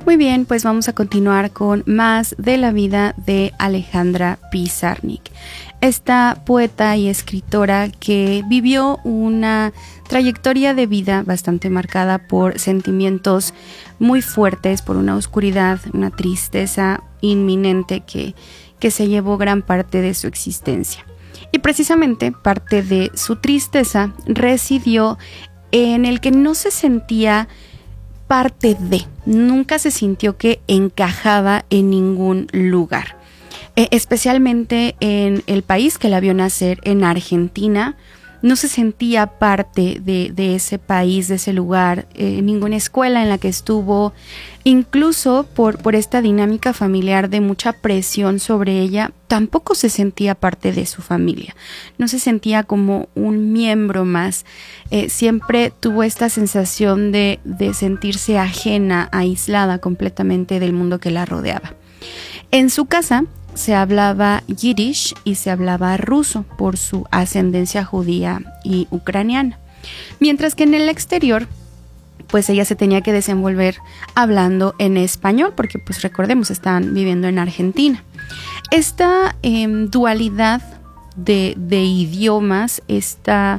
Muy bien, pues vamos a continuar con más de la vida de Alejandra Pizarnik. Esta poeta y escritora que vivió una trayectoria de vida bastante marcada por sentimientos muy fuertes, por una oscuridad, una tristeza inminente que se llevó gran parte de su existencia. Y precisamente parte de su tristeza residió en el que no se sentía parte de, nunca se sintió que encajaba en ningún lugar, especialmente en el país que la vio nacer, en Argentina. No se sentía parte de ese país, de ese lugar, ninguna escuela en la que estuvo, incluso por esta dinámica familiar de mucha presión sobre ella, tampoco se sentía parte de su familia, no se sentía como un miembro más, siempre tuvo esta sensación de sentirse ajena, aislada completamente del mundo que la rodeaba. En su casa se hablaba yiddish y se hablaba ruso por su ascendencia judía y ucraniana, mientras que en el exterior pues ella se tenía que desenvolver hablando en español, porque pues recordemos, estaban viviendo en Argentina. Esta dualidad de idiomas, esta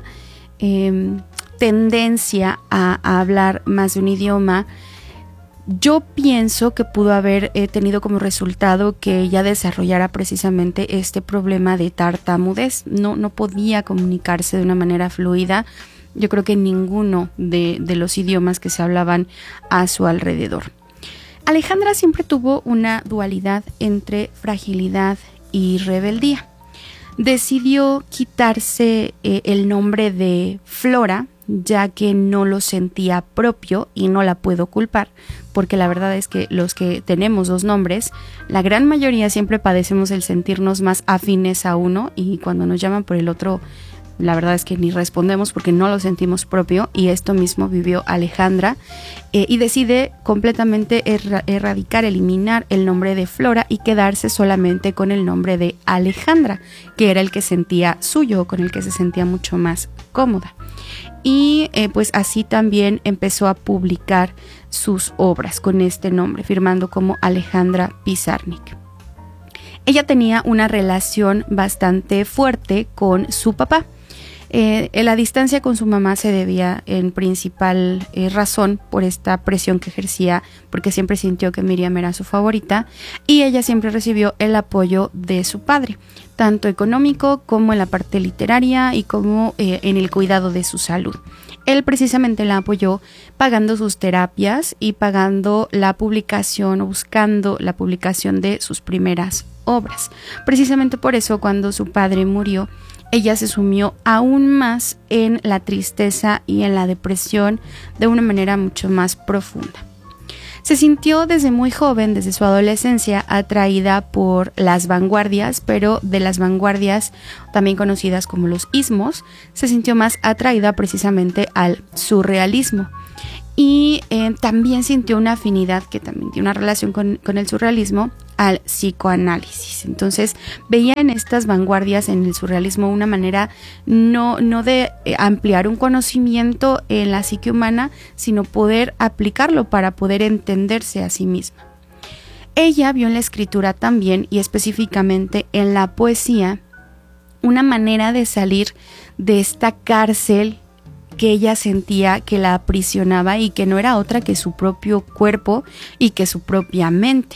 tendencia a hablar más de un idioma, yo pienso que pudo haber tenido como resultado que ella desarrollara precisamente este problema de tartamudez. No podía comunicarse de una manera fluida, yo creo que en ninguno de los idiomas que se hablaban a su alrededor. Alejandra siempre tuvo una dualidad entre fragilidad y rebeldía. Decidió quitarse el nombre de Flora, ya que no lo sentía propio, y no la puedo culpar, porque la verdad es que los que tenemos dos nombres, la gran mayoría siempre padecemos el sentirnos más afines a uno, y cuando nos llaman por el otro, la verdad es que ni respondemos porque no lo sentimos propio, y esto mismo vivió Alejandra, y decide completamente erradicar, eliminar el nombre de Flora y quedarse solamente con el nombre de Alejandra, que era el que sentía suyo, con el que se sentía mucho más cómoda. Y pues así también empezó a publicar sus obras con este nombre, firmando como Alejandra Pizarnik. Ella tenía una relación bastante fuerte con su papá. La distancia con su mamá se debía en principal razón por esta presión que ejercía, porque siempre sintió que Miriam era su favorita, y ella siempre recibió el apoyo de su padre, tanto económico como en la parte literaria y como en el cuidado de su salud. Él precisamente la apoyó pagando sus terapias y pagando la publicación o buscando la publicación de sus primeras obras. Precisamente por eso, cuando su padre murió, ella se sumió aún más en la tristeza y en la depresión de una manera mucho más profunda. Se sintió desde muy joven, desde su adolescencia, atraída por las vanguardias, pero de las vanguardias también conocidas como los ismos, se sintió más atraída precisamente al surrealismo. Y también sintió una afinidad, que también tiene una relación con el surrealismo, al psicoanálisis. Entonces veía en estas vanguardias, en el surrealismo, una manera no de ampliar un conocimiento en la psique humana, sino poder aplicarlo para poder entenderse a sí misma. Ella vio en la escritura también, y específicamente en la poesía, una manera de salir de esta cárcel que ella sentía que la aprisionaba y que no era otra que su propio cuerpo y que su propia mente.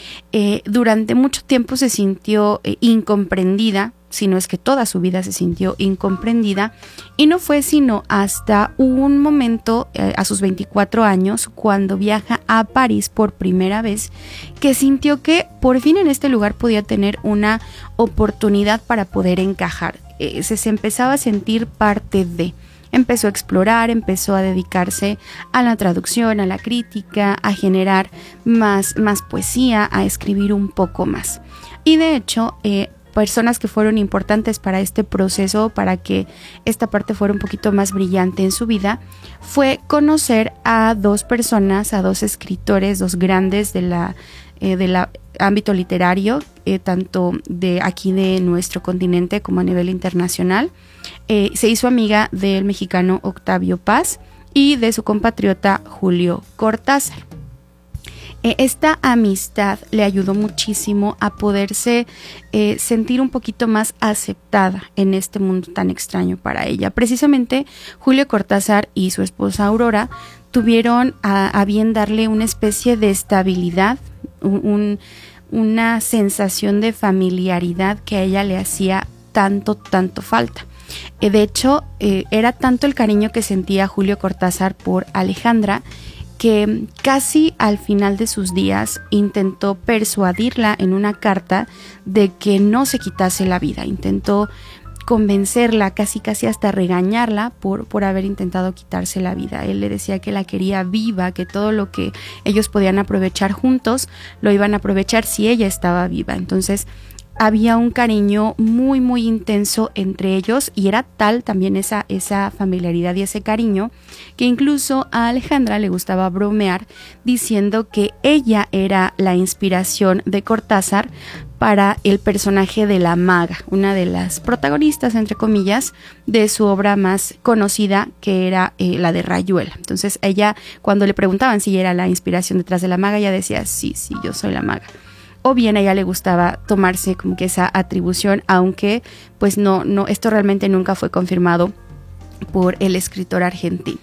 Durante mucho tiempo se sintió incomprendida, si no es que toda su vida se sintió incomprendida, y no fue sino hasta un momento, a sus 24 años, cuando viaja a París por primera vez, que sintió que por fin en este lugar podía tener una oportunidad para poder encajar. Se empezaba a sentir parte de. Empezó a explorar, empezó a dedicarse a la traducción, a la crítica, a generar más poesía, a escribir un poco más. Y de hecho, personas que fueron importantes para este proceso, para que esta parte fuera un poquito más brillante en su vida, fue conocer a dos personas, a dos escritores, dos grandes de la ámbito literario, tanto de aquí de nuestro continente como a nivel internacional. Se hizo amiga del mexicano Octavio Paz y de su compatriota Julio Cortázar. Esta amistad le ayudó muchísimo a poderse sentir un poquito más aceptada en este mundo tan extraño para ella. Precisamente Julio Cortázar y su esposa Aurora tuvieron a bien darle una especie de estabilidad, una sensación de familiaridad que a ella le hacía tanto falta. De hecho, era tanto el cariño que sentía Julio Cortázar por Alejandra que casi al final de sus días intentó persuadirla en una carta de que no se quitase la vida. Intentó convencerla, casi hasta regañarla por haber intentado quitarse la vida. Él le decía que la quería viva, que todo lo que ellos podían aprovechar juntos lo iban a aprovechar si ella estaba viva. Entonces había un cariño muy intenso entre ellos, y era tal también esa familiaridad y ese cariño que incluso a Alejandra le gustaba bromear diciendo que ella era la inspiración de Cortázar para el personaje de la maga, una de las protagonistas, entre comillas, de su obra más conocida, que era la de Rayuela. Entonces ella, cuando le preguntaban si era la inspiración detrás de la maga, ella decía, sí, yo soy la maga. O bien a ella le gustaba tomarse como que esa atribución, aunque pues no, esto realmente nunca fue confirmado por el escritor argentino.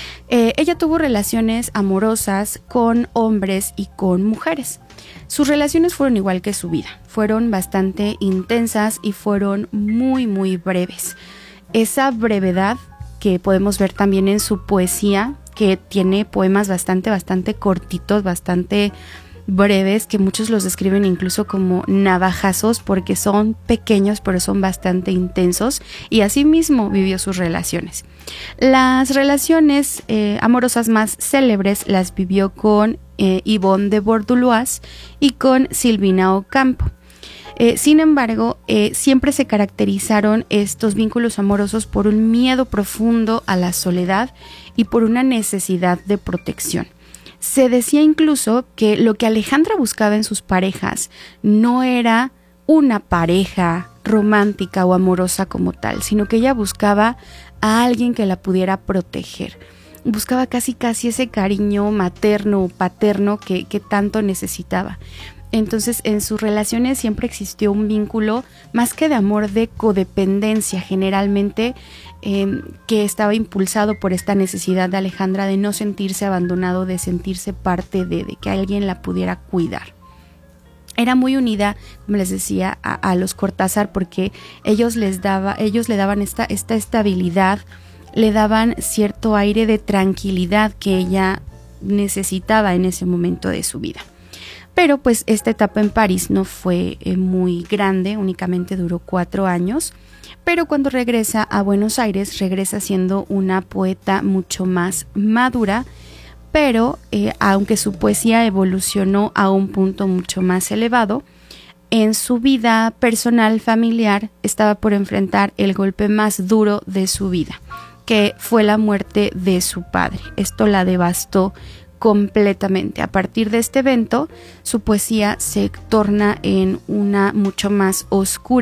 Ella tuvo relaciones amorosas con hombres y con mujeres. Sus relaciones fueron igual que su vida, fueron bastante intensas y fueron muy breves. Esa brevedad que podemos ver también en su poesía, que tiene poemas bastante cortitos, bastante breves, que muchos los describen incluso como navajazos porque son pequeños pero son bastante intensos, y así mismo vivió sus relaciones. Las relaciones amorosas más célebres las vivió con Yvonne de Bourgeois y con Silvina Ocampo. Sin embargo, siempre se caracterizaron estos vínculos amorosos por un miedo profundo a la soledad y por una necesidad de protección. Se decía incluso que lo que Alejandra buscaba en sus parejas no era una pareja romántica o amorosa como tal, sino que ella buscaba a alguien que la pudiera proteger. Buscaba casi ese cariño materno o paterno que tanto necesitaba. Entonces, en sus relaciones siempre existió un vínculo, más que de amor, de codependencia, generalmente, que estaba impulsado por esta necesidad de Alejandra de no sentirse abandonado, de sentirse parte de que alguien la pudiera cuidar. Era muy unida, como les decía, a los Cortázar, porque ellos le daban esta estabilidad, le daban cierto aire de tranquilidad que ella necesitaba en ese momento de su vida. Pero pues esta etapa en París no fue muy grande, únicamente duró 4 años, pero cuando regresa a Buenos Aires, regresa siendo una poeta mucho más madura, pero aunque su poesía evolucionó a un punto mucho más elevado, en su vida personal, familiar, estaba por enfrentar el golpe más duro de su vida, que fue la muerte de su padre. Esto la devastó completamente. A partir de este evento, su poesía se torna en una mucho más oscura